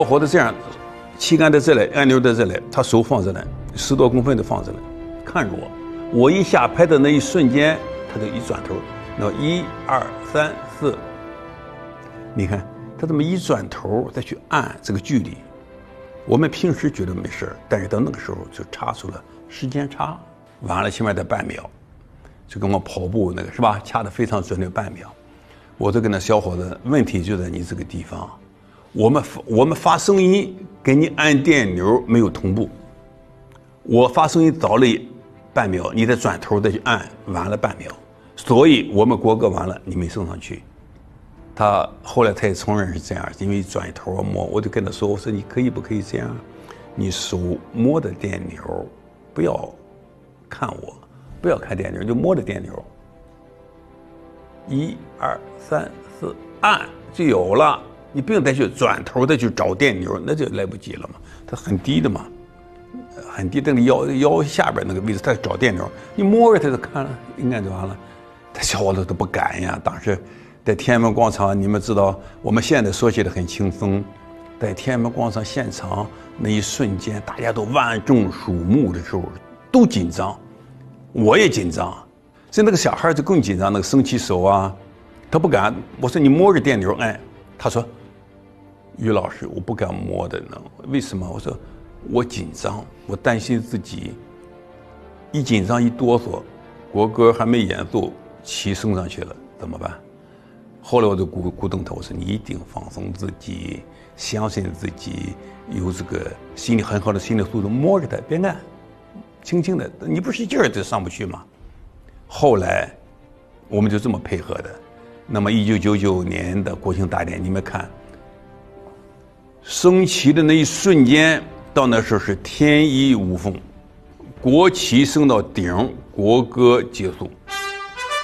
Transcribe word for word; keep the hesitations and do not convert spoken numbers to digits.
活的这样，旗杆在这里，按钮在这里，他手放这里，十多公分的放这里，看着我，我一下拍的那一瞬间，他就一转头，那一二三四，你看他这么一转头再去按这个距离，我们平时觉得没事，但是到那个时候就差出了时间差，晚了起码得半秒，就跟我跑步那个是吧，掐得非常准的半秒。我就跟那小伙子，问题就在你这个地方。我们我们发声音给你按电钮没有同步，我发声音早了半秒，你再转头再去按，晚了半秒，所以我们国歌完了你没送上去。他后来他也承认是这样，因为转头摸，我就跟他说，我说你可以不可以这样，你手摸着电钮，不要看我，不要看电钮，就摸着电钮，一二三四按就有了。你不用再去转头再去找电钮，那就来不及了嘛。它很低的嘛，很低，那个腰腰下边那个位置，他找电钮，你摸着它就看了，应该就完了。他小伙子都不敢呀。当时在天安门广场，你们知道，我们现在说起来很轻松，在天安门广场现场那一瞬间，大家都万众瞩目的时候，都紧张，我也紧张。所以那个小孩就更紧张，那个升起手啊，他不敢。我说你摸着电钮按，他说。于老师，我不敢摸的呢，为什么？我说我紧张，我担心自己一紧张一哆嗦，国歌还没演奏，旗升上去了，怎么办？后来我就鼓鼓动他，我说你一定放松自己，相信自己，有这个心理很好的心理素质，摸着它，别按，轻轻的，你不是一劲儿就上不去吗？后来我们就这么配合的。那么一九九九年的国庆大典，你们看。升旗的那一瞬间，到那时候是天衣无缝，国旗升到顶，国歌结束。